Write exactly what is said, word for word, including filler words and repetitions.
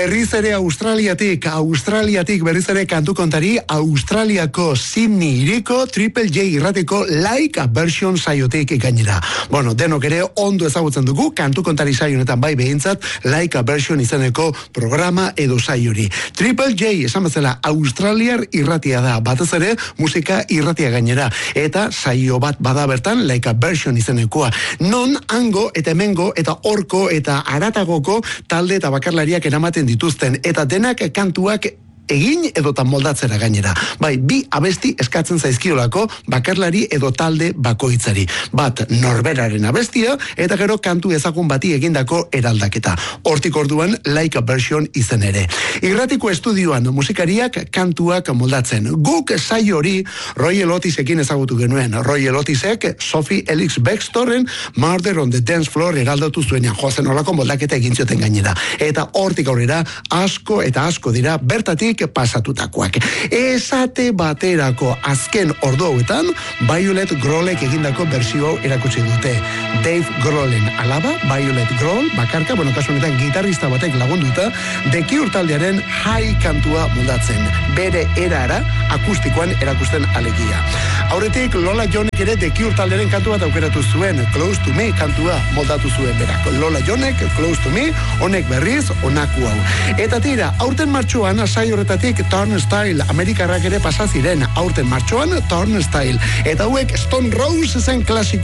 Berriz ere Australiatik, Australiatik berriz ere kantu kontari, Australiako Sydney iriko Triple J irratiko Like a Version saiotik gainera. Bueno, denok ere ondo ezagutzen dugu, kantu kontari saionetan bai behintzat, Like a Version izeneko programa edo saiori. Triple J, esan bezala, Australiar irratia da, batez ere musika irratia gainera, eta saio bat bada bertan, Like a Version izenekoa. Non, hango, eta hemengo, eta horko, eta aratagoko talde eta bakarlariak eramaten dituzten, eta denak kantuak egin edota moldatzera gainera. Bai, bi abesti eskatzen zaizkiolako bakarlari edo talde bakoitzari. Bat norberaren abestia eta gero kantu ezagun bati egindako eraldaketa. Hortik orduan Like a Version izen ere. Irratiko estudioan musikariak kantuak moldatzen. Guk saio hori Roy Otisekin ezagutu genuen. Roy Otisek Sophie Elix Bextoren Murder on the Dance Floor eraldatu zuenean. Jozen horako moldaketa egin zioten gainera. Eta hortik aurrera asko eta asko dira bertatik pasatutakoak. Esate baterako azken ordu hauetan Violet Grohlek egindako bersio hau erakutsi dute. Dave Grohlen alaba, Violet Grohl, bakarka, bueno, kasu honetan gitarrista batek lagunduta, The Cure taldearen High kantua moldatzen. Bere erara akustikoan erakusten alegia. Aurretik Lola Jonek ere The Cure taldearen kantu bat aukeratu zuen, Close to Me kantua moldatu zuen berak. Lola Jonek, Close to Me, honek berriz onaku hau. Eta tira, aurten martxoan asai horretatik Turnstile Amerikarrak ere pasa ziren, aurten martxoan Turnstile. Eta hauek Stone Rosesen klasiko